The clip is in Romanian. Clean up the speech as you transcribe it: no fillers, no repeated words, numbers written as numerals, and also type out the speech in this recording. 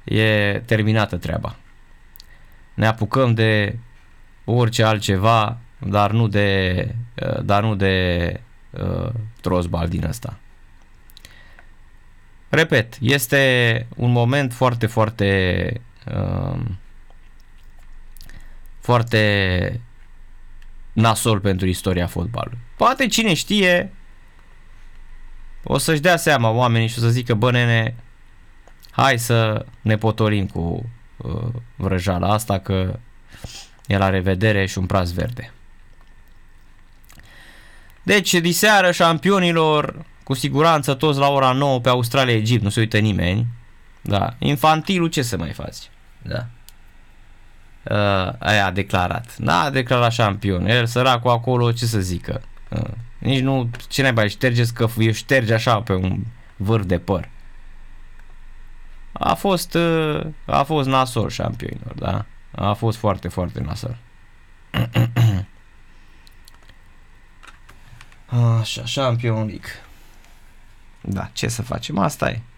e terminată treaba. Ne apucăm de orice altceva, dar nu de trosbal din ăsta. Repet, este un moment foarte, foarte foarte nasol pentru istoria fotbalului. Poate cine știe o să-și dea seama oamenii și o să zică, bă nene, hai să ne potolim cu vrăjala asta că e la revedere și un praz verde. Deci, diseară șampionilor, cu siguranță toți la ora 9 pe Australia-Egipt, nu se uită nimeni. Da. Infantilul ce să mai faci? Da. Aia a declarat. N-a declarat șampion. El săracul acolo, ce să zică? Nici nu, ce naiba, șterge așa pe un vârf de păr. A fost nasol șampionilor, da? A fost foarte, foarte nasol. Așa, Champions League. Da, ce să facem? Asta e.